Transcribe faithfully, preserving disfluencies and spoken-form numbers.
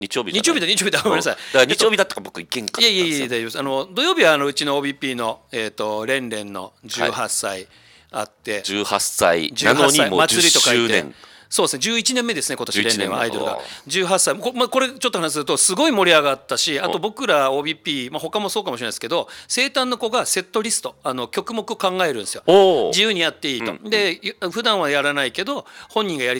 日曜日じゃない日曜日だ日曜日だごめんなさい。 だから日曜日だったから僕行けんかったんですよ。 いやいやいや大丈夫です。あの土曜日はあのうちの オービーピー のえっ、とレンレンのじゅうはっさいあって、 じゅうはっさいじゅうはっさいなのにもうじゅっ祭りと書いてしゅうねん。 そうですねじゅういちねんめですね今年レンレンはアイドルがじゅういちねんめじゅうはっさいこ,、まあ、これちょっと話すとすごい盛り上がったし、あと僕ら オービーピー、まあ、他もそうかもしれないですけど生誕の子がセットリストあの曲目を考えるんですよ。 おー自由にやっていいと、 うんで普段はやらないけど本人がやり